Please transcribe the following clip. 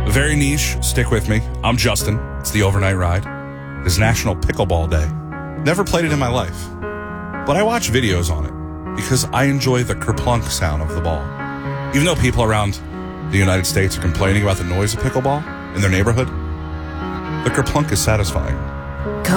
Very niche. Stick with me. I'm Justin. It's the Overnight Ride. It's National Pickleball Day. Never played it in my life, but I watch videos on it because I enjoy the kerplunk sound of the ball. Even though people around the United States are complaining about the noise of pickleball in their neighborhood, the kerplunk is satisfying.